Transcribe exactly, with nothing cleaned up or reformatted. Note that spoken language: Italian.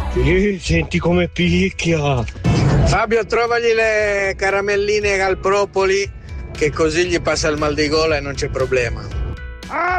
Eh, senti come picchia. Fabio, trovagli le caramelline al propoli, che così gli passa il mal di gola e non c'è problema.